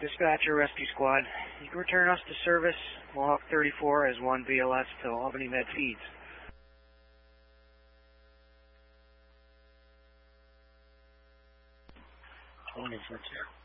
Dispatcher, Rescue Squad. You can return us to service, Mohawk 34 as 1 BLS to Albany Med Feeds. Tony, for 2.